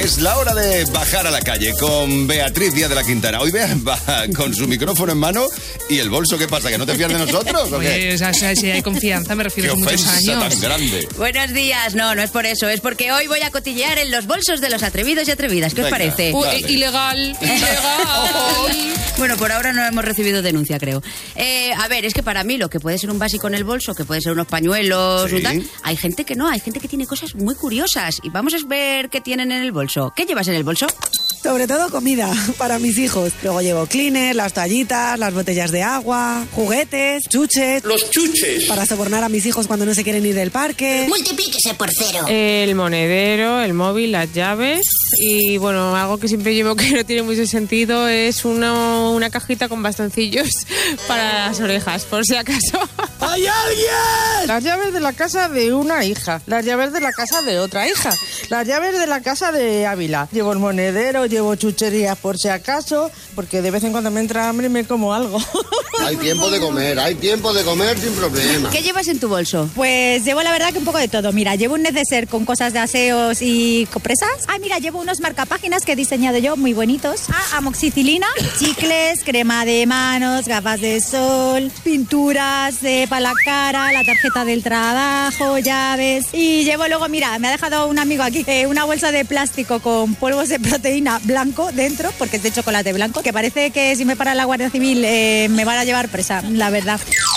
Es la hora de bajar a la calle con Beatriz Díaz de la Quintana. Hoy Bea va con su micrófono en mano y el bolso. ¿Qué pasa? ¿Que no te fías de nosotros o qué? Pues, si hay confianza, me refiero a muchos años. ¡Qué ofensa tan grande! Buenos días. No es por eso. Es porque hoy voy a cotillear en los bolsos de los atrevidos y atrevidas. ¿Qué os parece? Ilegal. Bueno, por ahora no hemos recibido denuncia, creo. A ver, es que para mí lo que puede ser un básico en el bolso, que puede ser unos pañuelos, Sí. tal, hay gente que no, hay gente que tiene cosas muy curiosas. Y vamos a ver qué tienen en el bolso. ¿Qué llevas en el bolso? Sobre todo comida para mis hijos. Luego llevo cleaners, las toallitas, las botellas de agua, juguetes, chuches. ¡Los chuches! Para sobornar a mis hijos cuando no se quieren ir del parque. Multiplíquese por 0. El monedero, el móvil, las llaves y bueno, algo que siempre llevo que no tiene mucho sentido es una cajita con bastoncillos para las orejas, por si acaso. ¡Hay alguien! Las llaves de la casa de una hija, las llaves de la casa de otra hija, las llaves de la casa de Ávila. Llevo el monedero, llevo chucherías por si acaso, porque de vez en cuando me entra hambre y me como algo. Hay tiempo de comer sin problema. ¿Qué llevas en tu bolso? Pues llevo la verdad que un poco de todo. Mira, llevo un neceser con cosas de aseos y compresas. Mira, llevo unos marcapáginas que he diseñado yo, muy bonitos. Amoxicilina, chicles, crema de manos, gafas de sol, pinturas para la cara, la tarjeta del trabajo, llaves. Y llevo luego, mira, me ha dejado un amigo aquí, una bolsa de plástico con polvos de proteína blanco dentro, porque es de chocolate blanco, que parece que si me para la Guardia Civil me van a llevar presa, la verdad.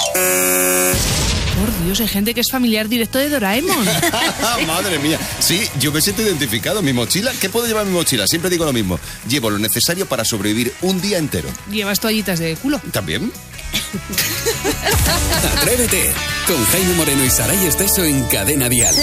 Por Dios, hay gente que es familiar directo de Doraemon. Madre mía. Sí, yo me siento identificado. Mi mochila, ¿qué puedo llevar en mi mochila? Siempre digo lo mismo. Llevo lo necesario para sobrevivir un día entero. ¿Llevas toallitas de culo? ¿También? Atrévete con Jaime Moreno y Saray Esteso en Cadena Dial.